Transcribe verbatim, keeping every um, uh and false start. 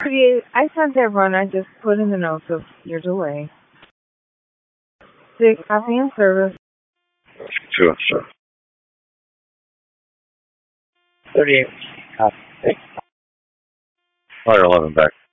thirty-eight, I sent everyone, I just put in the notes of your delay. Six, copy and service. Sure, sure. thirty-eight, copy. Fire eleven back.